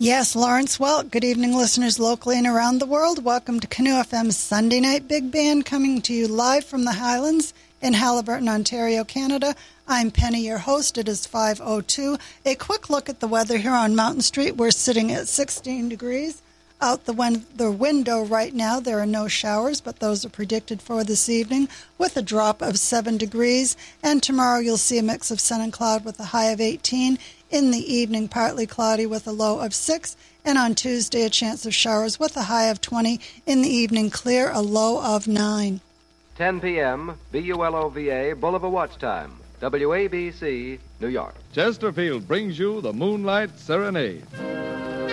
Yes, Lawrence Welk. Good evening, listeners locally and around the world. Welcome to Canoe FM's Sunday Night Big Band, coming to you live from the Highlands in Haliburton, Ontario, Canada. I'm Penny, your host. It is 5:02. A quick look at the weather here on Mountain Street. We're sitting at 16 degrees. Out the window right now, there are no showers, but those are predicted for this evening with a drop of 7 degrees. And tomorrow you'll see a mix of sun and cloud with a high of 18. In the evening, partly cloudy with a low of 6. And on Tuesday, a chance of showers with a high of 20. In the evening, clear, a low of 9. 10 p.m., BULOVA, Boulevard Watch Time, WABC, New York. Chesterfield brings you the Moonlight Serenade.